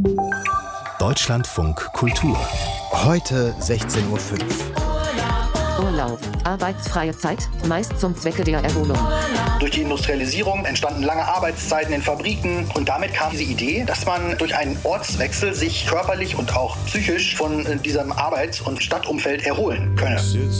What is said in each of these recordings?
Deutschlandfunk Kultur. Heute 16:05 Uhr. Urlaub, arbeitsfreie Zeit, meist zum Zwecke der Erholung. Durch die Industrialisierung entstanden lange Arbeitszeiten in Fabriken und damit kam diese Idee, dass man durch einen Ortswechsel sich körperlich und auch psychisch von diesem Arbeits- und Stadtumfeld erholen könne.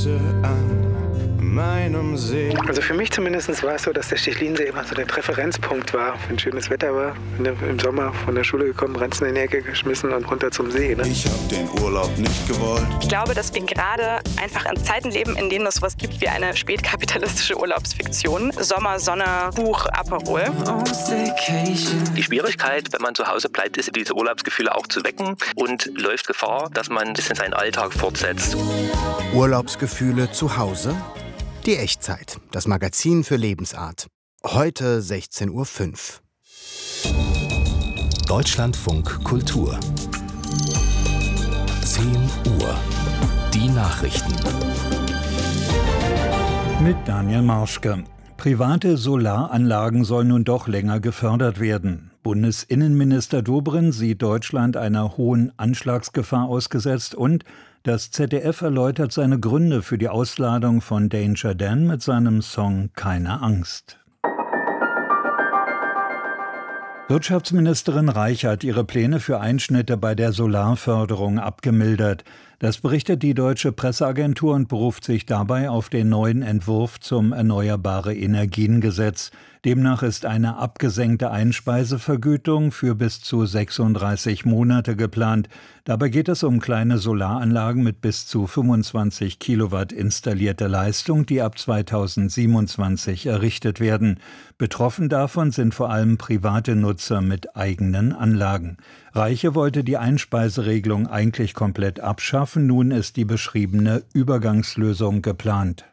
Also für mich zumindest war es so, dass der Stechlinsee immer so der Präferenzpunkt war. Wenn schönes Wetter war, im Sommer von der Schule gekommen, Ranzen in die Ecke geschmissen und runter zum See. Ne? Ich hab den Urlaub nicht gewollt. Ich glaube, dass wir gerade einfach in Zeiten leben, in denen es sowas gibt wie eine spätkapitalistische Urlaubsfiktion. Sommer, Sonne, Buch, Aperol. Die Schwierigkeit, wenn man zu Hause bleibt, ist, diese Urlaubsgefühle auch zu wecken und läuft Gefahr, dass man ein bisschen seinen Alltag fortsetzt. Urlaubsgefühle zu Hause? Die Echtzeit, das Magazin für Lebensart. Heute 16:05 Uhr. Deutschlandfunk Kultur. 10 Uhr. Die Nachrichten. Mit Daniel Marschke. Private Solaranlagen sollen nun doch länger gefördert werden. Bundesinnenminister Dobrindt sieht Deutschland einer hohen Anschlagsgefahr ausgesetzt und das ZDF erläutert seine Gründe für die Ausladung von Danger Dan mit seinem Song Keine Angst. Wirtschaftsministerin Reich hat ihre Pläne für Einschnitte bei der Solarförderung abgemildert. Das berichtet die Deutsche Presseagentur und beruft sich dabei auf den neuen Entwurf zum Erneuerbare-Energien-Gesetz. Demnach ist eine abgesenkte Einspeisevergütung für bis zu 36 Monate geplant. Dabei geht es um kleine Solaranlagen mit bis zu 25 Kilowatt installierter Leistung, die ab 2027 errichtet werden. Betroffen davon sind vor allem private Nutzer mit eigenen Anlagen. Reiche wollte die Einspeiseregelung eigentlich komplett abschaffen, nun ist die beschriebene Übergangslösung geplant.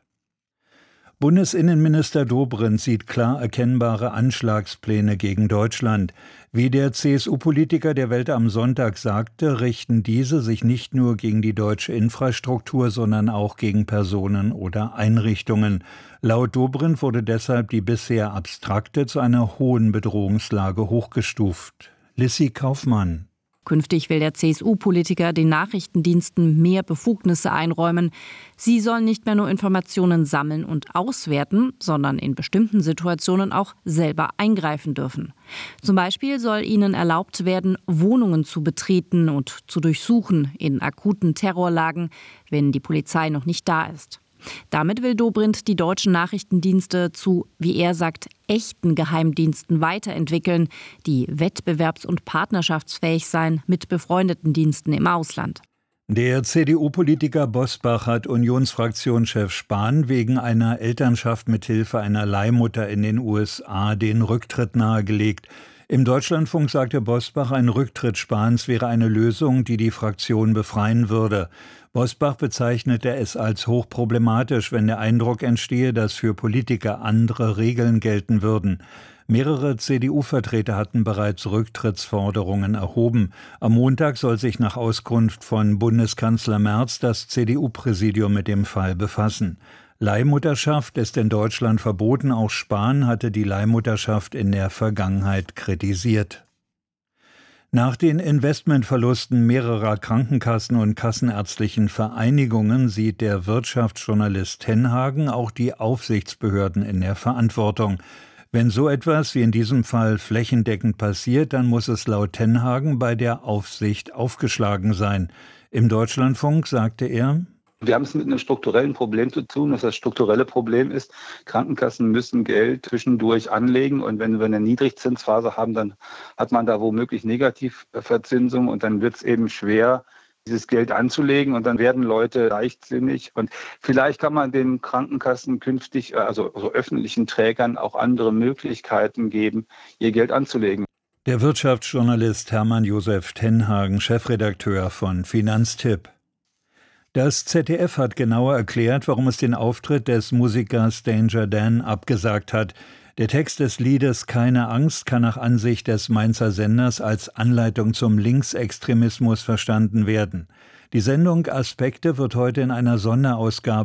Bundesinnenminister Dobrindt sieht klar erkennbare Anschlagspläne gegen Deutschland. Wie der CSU-Politiker der Welt am Sonntag sagte, richten diese sich nicht nur gegen die deutsche Infrastruktur, sondern auch gegen Personen oder Einrichtungen. Laut Dobrindt wurde deshalb die bisher abstrakte zu einer hohen Bedrohungslage hochgestuft. Lissi Kaufmann. Künftig will der CSU-Politiker den Nachrichtendiensten mehr Befugnisse einräumen. Sie sollen nicht mehr nur Informationen sammeln und auswerten, sondern in bestimmten Situationen auch selber eingreifen dürfen. Zum Beispiel soll ihnen erlaubt werden, Wohnungen zu betreten und zu durchsuchen in akuten Terrorlagen, wenn die Polizei noch nicht da ist. Damit will Dobrindt die deutschen Nachrichtendienste zu, wie er sagt, echten Geheimdiensten weiterentwickeln, die wettbewerbs- und partnerschaftsfähig seien mit befreundeten Diensten im Ausland. Der CDU-Politiker Bosbach hat Unionsfraktionschef Spahn wegen einer Elternschaft mithilfe einer Leihmutter in den USA den Rücktritt nahegelegt. Im Deutschlandfunk sagte Bosbach, ein Rücktritt Spahns wäre eine Lösung, die die Fraktion befreien würde. Bosbach bezeichnete es als hochproblematisch, wenn der Eindruck entstehe, dass für Politiker andere Regeln gelten würden. Mehrere CDU-Vertreter hatten bereits Rücktrittsforderungen erhoben. Am Montag soll sich nach Auskunft von Bundeskanzler Merz das CDU-Präsidium mit dem Fall befassen. Leihmutterschaft ist in Deutschland verboten. Auch Spahn hatte die Leihmutterschaft in der Vergangenheit kritisiert. Nach den Investmentverlusten mehrerer Krankenkassen und kassenärztlichen Vereinigungen sieht der Wirtschaftsjournalist Tenhagen auch die Aufsichtsbehörden in der Verantwortung. Wenn so etwas wie in diesem Fall flächendeckend passiert, dann muss es laut Tenhagen bei der Aufsicht aufgeschlagen sein. Im Deutschlandfunk sagte er: Wir haben es mit einem strukturellen Problem zu tun. Das strukturelle Problem ist, Krankenkassen müssen Geld zwischendurch anlegen. Und wenn wir eine Niedrigzinsphase haben, dann hat man da womöglich Negativverzinsung. Und dann wird es eben schwer, dieses Geld anzulegen. Und dann werden Leute leichtsinnig. Und vielleicht kann man den Krankenkassen künftig, also öffentlichen Trägern, auch andere Möglichkeiten geben, ihr Geld anzulegen. Der Wirtschaftsjournalist Hermann Josef Tenhagen, Chefredakteur von Finanztipp. Das ZDF hat genauer erklärt, warum es den Auftritt des Musikers Danger Dan abgesagt hat. Der Text des Liedes Keine Angst kann nach Ansicht des Mainzer Senders als Anleitung zum Linksextremismus verstanden werden. Die Sendung Aspekte wird heute in einer Sonderausgabe